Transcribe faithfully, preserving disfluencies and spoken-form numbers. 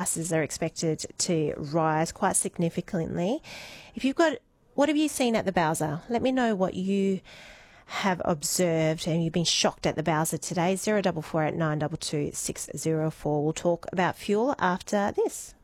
prices are expected to rise quite significantly. If you've got, what have you seen at the Bowser? Let me know what you have observed and you've been shocked at the Bowser today. zero four four eight nine two two six zero four. We'll talk about fuel after this.